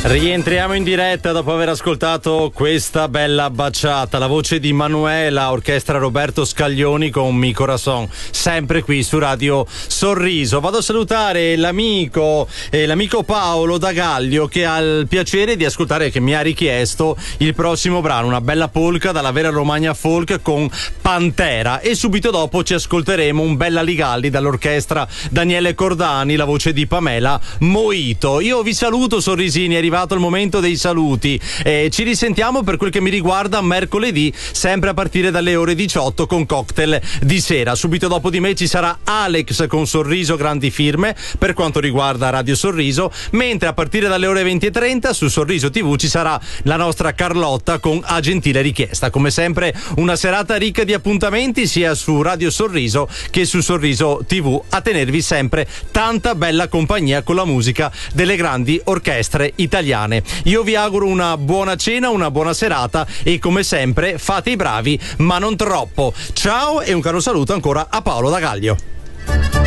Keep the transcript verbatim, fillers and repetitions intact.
Rientriamo in diretta dopo aver ascoltato questa bella baciata, la voce di Manuela, orchestra Roberto Scaglioni con Mi Corazon, sempre qui su Radio Sorriso. Vado a salutare l'amico eh, l'amico Paolo da Gaglio, che ha il piacere di ascoltare, che mi ha richiesto il prossimo brano, una bella polka dalla vera Romagna Folk con Pantera, e subito dopo ci ascolteremo un bella Ligalli dall'orchestra Daniele Cordani, la voce di Pamela Moito. Io vi saluto, sorrisini, è arrivato il momento dei saluti. Eh, ci risentiamo per quel che mi riguarda mercoledì, sempre a partire dalle ore diciotto con cocktail di sera. Subito dopo di me ci sarà Alex con Sorriso Grandi Firme per quanto riguarda Radio Sorriso, mentre a partire dalle ore venti e trenta su Sorriso tivù ci sarà la nostra Carlotta con A Gentile Richiesta. Come sempre una serata ricca di appuntamenti sia su Radio Sorriso che su Sorriso tivù, a tenervi sempre tanta bella compagnia con la musica delle grandi orchestre italiane. Io vi auguro una buona cena, una buona serata e come sempre fate i bravi ma non troppo. Ciao e un caro saluto ancora a Paolo da Gaglio.